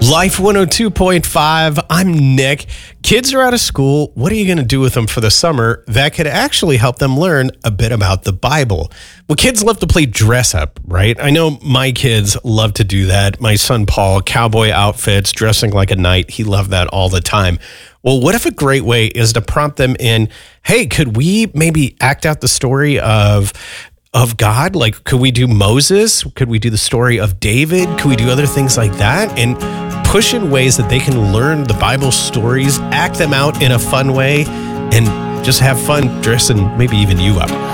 Life 102.5. I'm Nick. Kids are out of school. What are you going to do with them for the summer that could actually help them learn a bit about the Bible? Well, kids love to play dress up, right? I know my kids love to do that. My son, Paul, cowboy outfits, dressing like a knight. He loved that all the time. Well, what if a great way is to prompt them in, hey, could we maybe act out the story of God? Like, could we do Moses? Could we do the story of David? Could we do other things like that? And push in ways that they can learn the Bible stories, act them out in a fun way, and just have fun dressing maybe even you up.